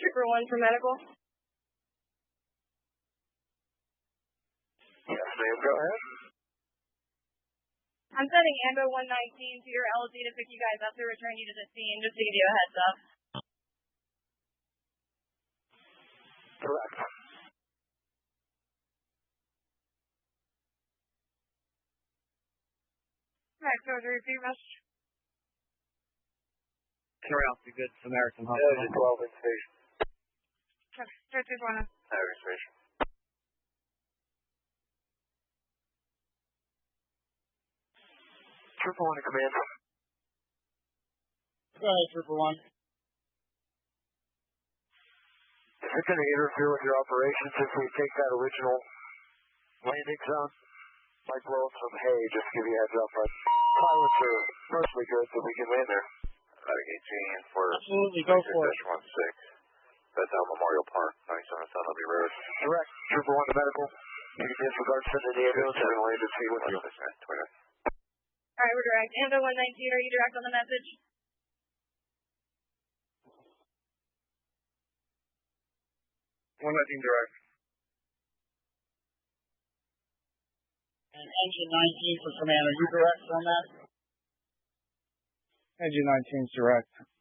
Trooper 1 for medical. Yes, ma'am, go ahead. I'm sending Ambo 119 to your LZ to pick you guys up to return you to the scene, just to give you a heads up. Correct. Alright, so to repeat message. Be good Samaritan Hospital. Yeah, 12 in station. Okay, 321. Every station. Trooper 1 to command. Go ahead, Trooper 1. Is it going to interfere with your operations if we take that original landing zone? Might blow up some hay, just to give you a heads up, but pilots are mostly good, so we can land there. Navigating for Absolutely, go for it. 16. That's out Memorial Park, 97 San Luis Road. Direct, Trooper 1 to medical. You can disregard sending the ambulance and land at sea with you. Alright, we're direct. Ambo 119, are you direct on the message? Direct. And Engine 19 for command, are you direct on that? Engine 19's direct.